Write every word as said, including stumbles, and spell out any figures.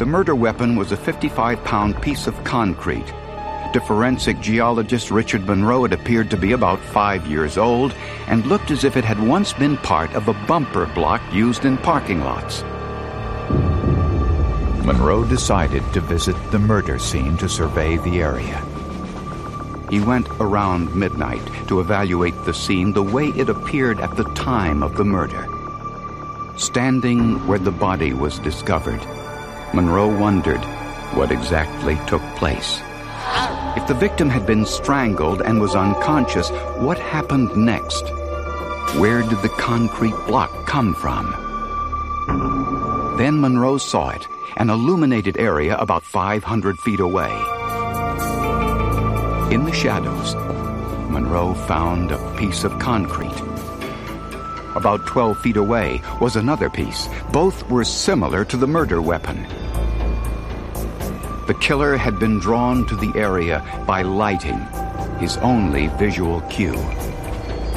The murder weapon was a fifty-five pound piece of concrete. To forensic geologist Richard Monroe, it appeared to be about five years old and looked as if it had once been part of a bumper block used in parking lots. Monroe decided to visit the murder scene to survey the area. He went around midnight to evaluate the scene the way it appeared at the time of the murder. Standing where the body was discovered, Monroe wondered what exactly took place. If the victim had been strangled and was unconscious, what happened next? Where did the concrete block come from? Then Monroe saw it, an illuminated area about five hundred feet away. In the shadows, Monroe found a piece of concrete. About twelve feet away was another piece. Both were similar to the murder weapon. The killer had been drawn to the area by lighting, his only visual cue.